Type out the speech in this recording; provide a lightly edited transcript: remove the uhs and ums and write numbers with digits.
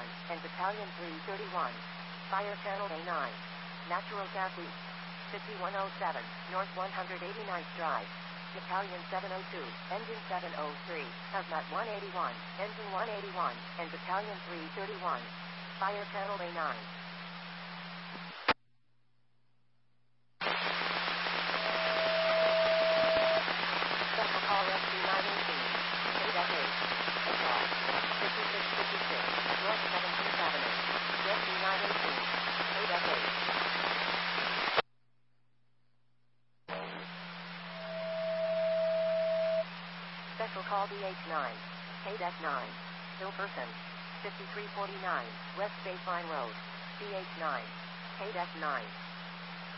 and Battalion 331. Fire Channel A9. Natural gas leak. 5107, North 189th Drive. Battalion 702, Engine 703, Hazmat 181, Engine 181, and Battalion 331. Fire Channel A9. Special Call Rescue 918. KDEC 8. Adele. 5656, North 17th Avenue. Rescue 918. KDEC 8. Special Call BH9. KDEC 9. Hill Person. 5349, West Baseline Road. BH9. KDEC 9.